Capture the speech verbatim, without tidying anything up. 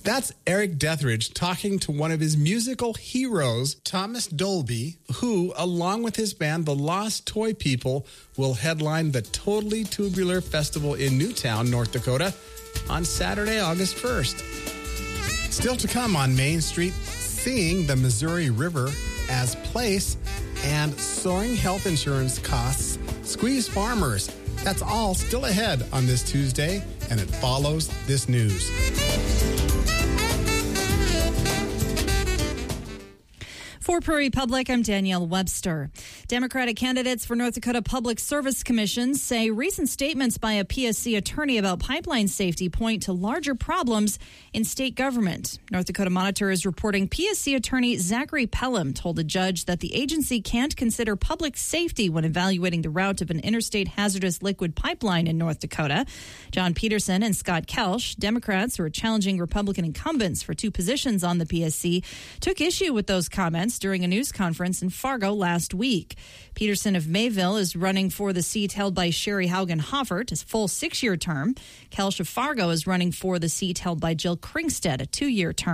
That's Eric Deathridge talking to one of his musical heroes, Thomas Dolby, who, along with his band, The Lost Toy People, will headline the Totally Tubular Festival in Newtown, North Dakota, on Saturday, August first. Still to come on Main Street, seeing the Missouri River as place and soaring health insurance costs squeeze farmers. That's all still ahead on this Tuesday, and it follows this news. For Prairie Public, I'm Danielle Webster. Democratic candidates for North Dakota Public Service Commissions say recent statements by a P S C attorney about pipeline safety point to larger problems in state government. North Dakota Monitor is reporting P S C attorney Zachary Pelham told a judge that the agency can't consider public safety when evaluating the route of an interstate hazardous liquid pipeline in North Dakota. John Peterson and Scott Kelsch, Democrats who are challenging Republican incumbents for two positions on the P S C, took issue with those comments during a news conference in Fargo last week. Peterson of Mayville is running for the seat held by Sherry Haugen Hoffert, his full six-year term. Kelsch of Fargo is running for the seat held by Jill Kringstead, a two-year term.